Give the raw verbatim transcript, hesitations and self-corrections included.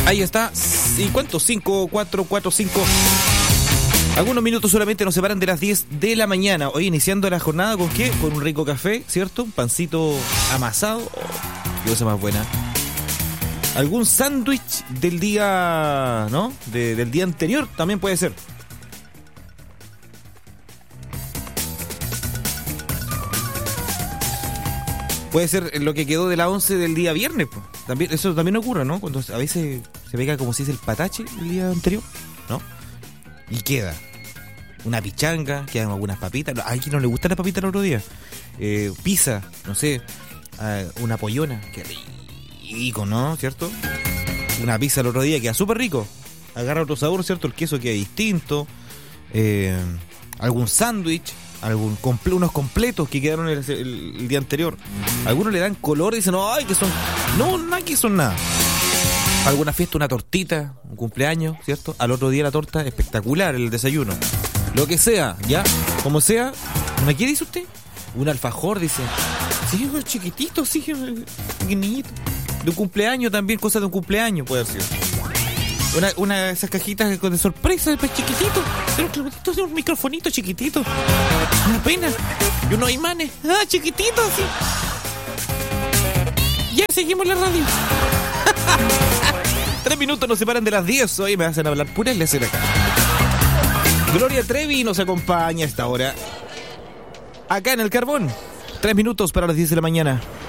Ahí está. ¿Y cuánto? cinco, cuatro, cuatro, cinco. Algunos minutos solamente nos separan de las diez de la mañana. Hoy iniciando la jornada ¿con qué? Con un rico café, ¿cierto? Un pancito amasado. Oh, qué cosa más buena. Algún sándwich del día, ¿no? De, del día anterior también puede ser. Puede ser lo que quedó de la once del día viernes, pues. También, eso también ocurre, ¿no? Cuando a veces se pega como si es el patache el día anterior, ¿no? Y queda una pichanga, quedan algunas papitas. A alguien no le gusta la papita el otro día. Eh, pizza, no sé, uh, una pollona, qué rico, ¿no? ¿Cierto? Una pizza el otro día queda súper rico. Agarra otro sabor, ¿cierto? El queso queda distinto. Eh, algún sándwich. Algún comple- unos completos que quedaron el, el, el día anterior. Algunos le dan color y dicen, no, ay, que son. No, nada que son nada. Alguna fiesta, una tortita, un cumpleaños, ¿cierto? Al otro día la torta, espectacular, el desayuno. Lo que sea, ¿ya? Como sea. ¿Una qué dice usted? Un alfajor, dice. Sí, un chiquitito, sí, pequeñito. De un cumpleaños también, cosas de un cumpleaños puede ser. Una, una de esas cajitas de sorpresa, pues chiquitito. Pero un microfonito chiquitito. Una pena. Y unos imanes. Ah, chiquitito, sí. Ya seguimos la radio. Tres minutos nos separan de las diez. Hoy me hacen hablar puras leches acá. Gloria Trevi nos acompaña a esta hora. Acá en el Carbón. Tres minutos para las diez de la mañana.